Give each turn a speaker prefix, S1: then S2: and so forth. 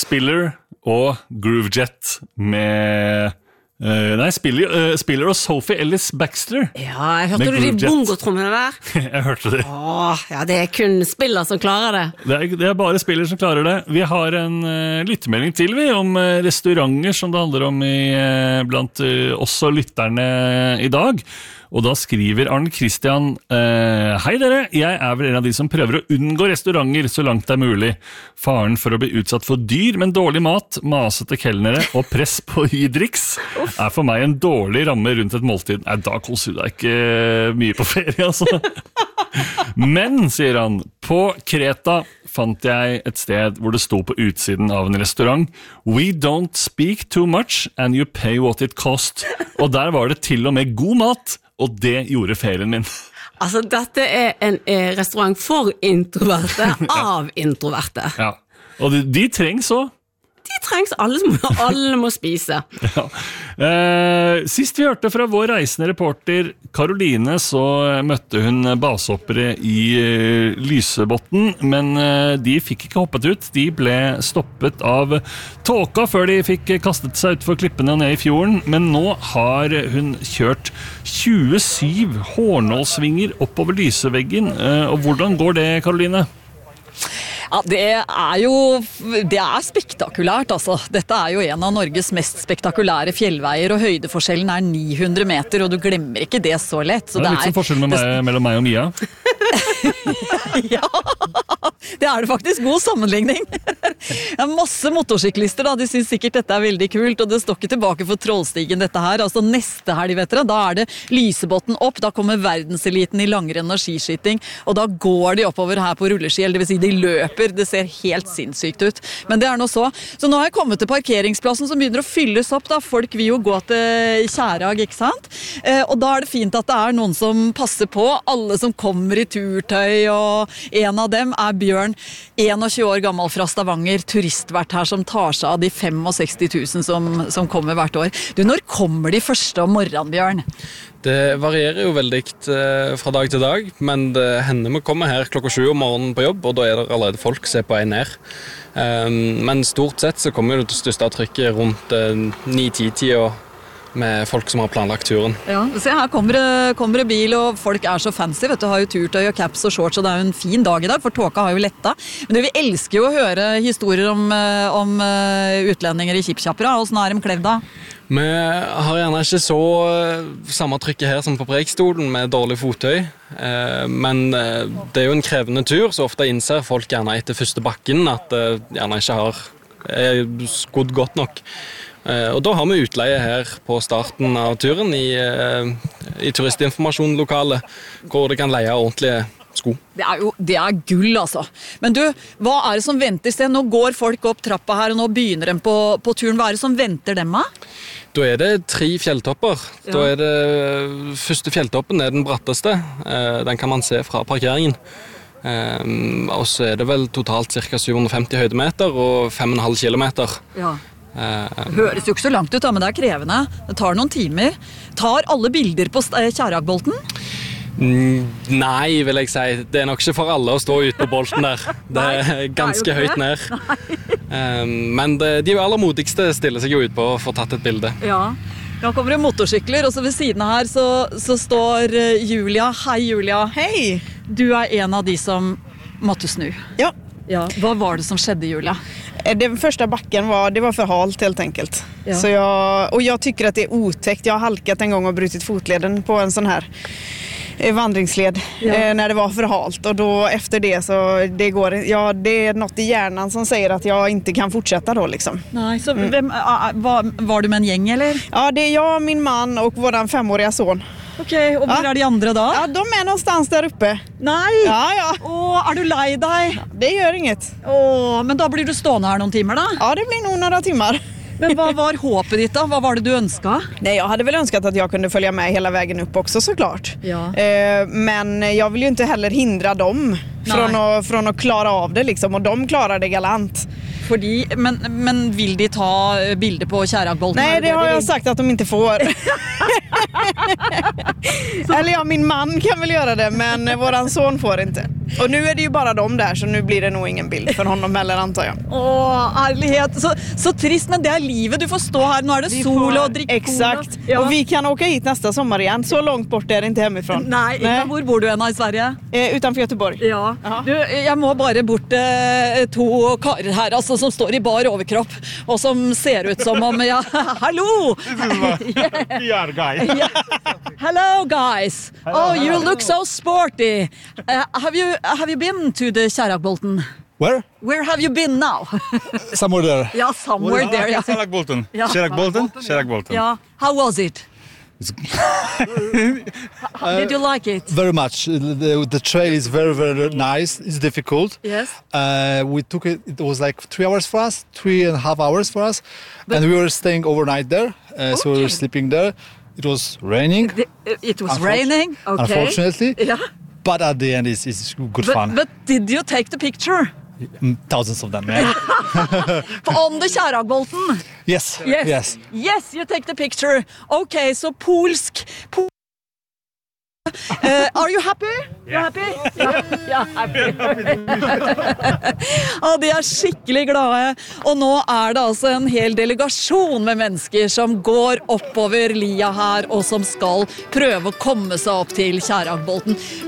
S1: Spiller og Groovejet med Spiller og Sophie Ellis Baxter.
S2: Ja, jeg hørte du de bongotrommene der?
S1: Jeg hørte det.
S2: Ja, det kun Spiller som klarer det.
S1: Det bare Spiller som klarer det. Vi har en lyttemelding til om restauranter som det handler om blant også lytterne i dag. Og da skriver Arne Christian, hei dere, jeg vel en av de som prøver å unngå restauranter så langt det mulig. Faren for å bli utsatt for dyr, men dårlig mat, masete kelnere og press på driks for meg en dårlig ramme rundt et måltid. Nei, da koser du deg ikke mye på ferie, altså. Men, sier han, på Kreta fant jeg et sted hvor det sto på utsiden av en restaurant We don't speak too much and you pay what it cost. Og der var det til og med god mat, og det gjorde ferien min.
S2: Altså, dette en restaurant for introverte av introverte.
S1: Ja, og de trengs også.
S2: De trengs, alle må spise.
S1: Ja. Sist vi hørte fra vår reisende reporter Karoline, så møtte hun basehoppere i Lysebotn, men de fikk ikke hoppet ut. De ble stoppet av tåka før de fikk kastet seg ut for klippene og ned i fjorden, men nå har hun kjørt 27 hårnålsvinger oppover lyseveggen. Og hvordan går det, Karoline?
S3: Ja, det spektakulært, altså. Dette jo en av Norges mest spektakulære fjellveier, og høydefordskjellen 900 meter, og du glemmer ikke det så lett. Så
S1: det litt som forskjell mellom meg og Mia.
S3: Ja, det det faktisk god sammenligning. Det masse motorsyklister da, de synes sikkert dette veldig kult, og det står ikke tilbake for Trollstigen dette her. Altså neste helg, vet dere, da det Lysebotn opp, da kommer verdenseliten i langrenn og skiskyting, og da går de oppover her på rulleski, eller det vil si de løper, det ser helt sinnssykt ut. Men det nå så. Så nå har jeg kommet til parkeringsplassen som begynner å fylles opp da. Folk vil jo gå til Kjærag, ikke sant? Og da det fint at det noen som passer på, alle som kommer i turtøy, og en av dem Bjørn, 21 år gammel fra Stavanger, turistvert her som tar seg av de 65 000 som kommer hvert år. Du, når kommer de første om morgenen, Bjørn?
S4: Det varierer jo veldig fra dag til dag, men det hender vi kommer her 7:00 om morgenen på jobb, og da det allerede folk som på vei ned. Men stort sett så kommer det største trykket rundt 9-10-tida med folk som har planlagt turen. Ja,
S3: se her kommer det bil, og folk så fancy, vet du, har jo turtøy og caps og shorts, og det jo en fin dag i dag, for tåka har jo letta. Men vi elsker jo å høre historier om utlendinger i Kipkjappere. Hvordan de klevd da?
S4: Vi har gjerne ikke så samme trykket her som på Preikestolen med dårlig fottøy, men det jo en krevende tur, så ofte innser folk gjerne etter første bakken at gjerne ikke har skodd godt nok. Og da har vi utleie her på starten av turen i turistinformasjonlokalet, hvor det kan leie ordentlige sko.
S3: Det gull, altså. Men du, hva det som venter sted? Nå går folk opp trappa her, og nå begynner de på turen. Hva det som venter dem, da?
S4: Da det 3 fjelltopper. Ja. Da det første fjelltoppen den bratteste. Den kan man se fra parkeringen. Og så det vel totalt ca. 750 høydemeter og 5,5 kilometer. Ja.
S3: Høres jo ikke så langt ut, da, men det krevende. Det tar noen timer. Tar alle bilder på Kjæragbolten?
S4: Nei, vil jeg si. Det nok ikke for alle å stå ute på bolten der. Det ganske høyt ned. Men de aller modigste stiller seg jo ut på å få tatt et bilde. Ja.
S3: Nå kommer det motorsykler, og så ved siden av her så står Julia. Hei, Julia. Hei! Du en av de som måtte snu. Ja. Vad var det som skedde, Julia?
S5: Den första backen var för halt helt enkelt. Ja. Så jag tycker att det otäckt. Jag har halkat en gång och brutit fotleden på en sån här vandringsled när det var för halt, och då efter det så det är något i hjärnan som säger att jag inte kan fortsätta då liksom.
S3: Nej, så var du med en gäng eller?
S5: Ja, det jag, min man och våran 5-åriga son.
S3: Okej, och var de andra då?
S5: Ja, de någonstans där uppe.
S3: Nej.
S5: Ja.
S3: Åh, du lei dig?
S5: Det gör inget.
S3: Åh, men då blir du stående här någon timmar då?
S5: Ja, det blir nog några timmar.
S3: Men vad var hoppet ditt då? Vad var det du önskade?
S5: Nej, jag hade väl önskat att jag kunde följa med hela vägen upp också såklart. Ja. Men jag vill ju inte heller hindra dem från att klara av det liksom, och de klarar det galant.
S3: Men vill de ta bilder på Kjæragbolten?
S5: Nej, det har jag sagt att de inte får. Eller min man kan väl göra det, men våran son får inte. Och nu är det ju bara de där, så nu blir det nog ingen bild för honom heller, antar jag.
S3: Ærlighet. Så trist, men det er livet. Du får stå her. Nå er det sol og drikke
S5: Exakt.
S3: Ja.
S5: Och vi kan åka hit nästa sommar igen. Så långt bort är det inte hemifrån.
S3: Nei, hvor bor du i Sverige?
S5: Utanför Göteborg.
S3: Ja. Du, jeg må bare bort to karer her, altså, som står i bar overkropp, og som ser ut som om, ja, hallo!
S6: We are guys.
S3: Yeah. Hello, guys. Oh, you look so sporty. Have you been to the Kärragbolten?
S6: Where?
S3: Where have you been now?
S6: Somewhere there.
S3: Yeah, somewhere there. Yeah.
S6: Kärragbolten.
S3: Ja.
S6: Kärragbolten.
S3: Yeah. How was it? Did you like it?
S6: Very much. The trail is very, very nice. It's difficult.
S3: Yes.
S6: We took it. It was like 3 hours for us, 3.5 hours for us, and we were staying overnight there. So we were sleeping there. It was raining.
S3: It was raining. Okay.
S6: Unfortunately.
S3: Yeah.
S6: But at the end, it's good fun.
S3: But did you take the picture?
S6: Thousands of them. Yeah.
S3: On the Kärragbolten?
S6: Yes.
S3: Yes. Yes, you take the picture. Okay, so polsk. Are you happy? Yeah. Happy? Ja, happy. Og de er skikkelig glade. Og nå er det altså en hel delegasjon med mennesker som går oppover lia her, og som skal prøve å komme seg opp til Kärragbolten.